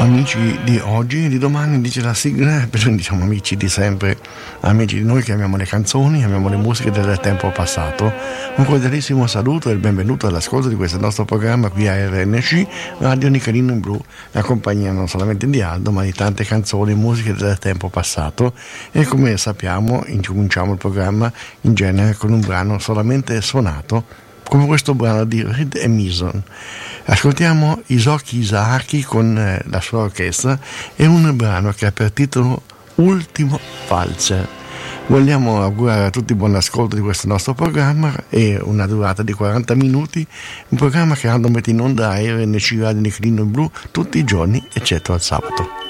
Amici di oggi e di domani, dice la sigla, però diciamo amici di sempre, amici di noi che amiamo le canzoni, amiamo le musiche del tempo passato. Un cordialissimo saluto e il benvenuto all'ascolto di questo nostro programma qui a RNC, Radio Niccolino in Blu, la compagnia non solamente di Aldo ma di tante canzoni e musiche del tempo passato. E come sappiamo incominciamo il programma in genere con un brano solamente suonato, come questo brano di Reed e Mason. Ascoltiamo Isoki Isahaki con la sua orchestra e un brano che ha per titolo Ultimo Valzer. Vogliamo augurare a tutti buon ascolto di questo nostro programma e una durata di 40 minuti, un programma che Aldo mette in onda a RNC Radio Niccolino in Blu tutti i giorni eccetto il sabato.